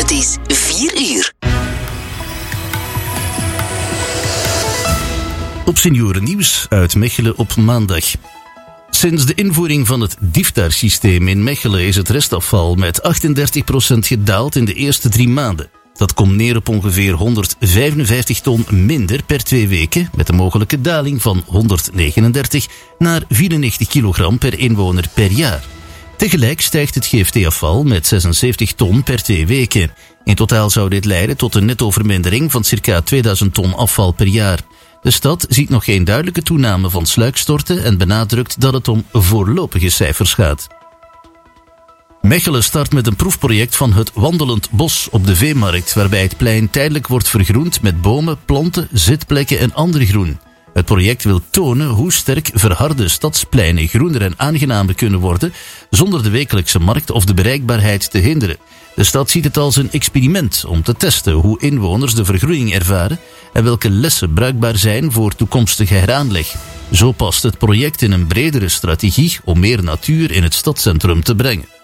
Het is 4 uur. Op Seniorennieuws uit Mechelen op maandag. Sinds de invoering van het DIFTAR-systeem in Mechelen is het restafval met 38% gedaald in de eerste 3 maanden. Dat komt neer op ongeveer 155 ton minder per 2 weken, met een mogelijke daling van 139 naar 94 kilogram per inwoner per jaar. Tegelijk stijgt het GFT-afval met 76 ton per 2 weken. In totaal zou dit leiden tot een netto-vermindering van circa 2000 ton afval per jaar. De stad ziet nog geen duidelijke toename van sluikstorten en benadrukt dat het om voorlopige cijfers gaat. Mechelen start met een proefproject van het Wandelend Bos op de Veemarkt, waarbij het plein tijdelijk wordt vergroend met bomen, planten, zitplekken en ander groen. Het project wil tonen hoe sterk verharde stadspleinen groener en aangenamer kunnen worden, zonder de wekelijkse markt of de bereikbaarheid te hinderen. De stad ziet het als een experiment om te testen hoe inwoners de vergroening ervaren en welke lessen bruikbaar zijn voor toekomstige heraanleg. Zo past het project in een bredere strategie om meer natuur in het stadscentrum te brengen.